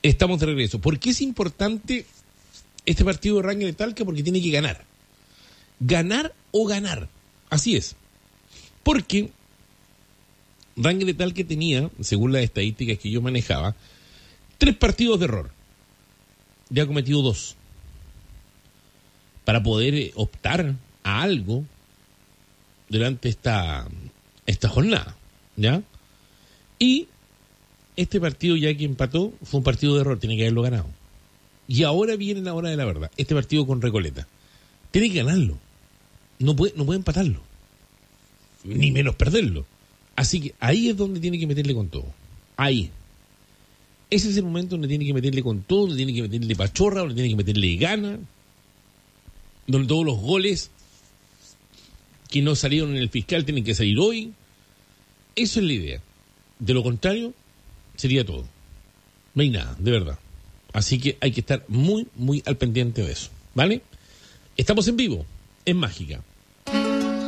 Estamos de regreso. ¿Por qué es importante este partido de Rangel de Talca? Porque tiene que ganar. Ganar o ganar. Así es. Porque Rangel de Talca tenía, según las estadísticas que yo manejaba, 3 partidos de error. Ya ha cometido 2. Para poder optar a algo durante esta jornada. ¿Ya? Y este partido ya que empató fue un partido de error, tiene que haberlo ganado. Y ahora viene la hora de la verdad. Este partido con Recoleta. Tiene que ganarlo. No puede empatarlo. Ni menos perderlo. Así que ahí es donde tiene que meterle con todo. Ahí. Ese es el momento donde tiene que meterle con todo, donde tiene que meterle pachorra, donde tiene que meterle gana, donde todos los goles que no salieron en el fiscal tienen que salir hoy. Eso es la idea. De lo contrario, sería todo. No hay nada, de verdad. Así que hay que estar muy, muy al pendiente de eso. ¿Vale? Estamos en vivo, en Mágica.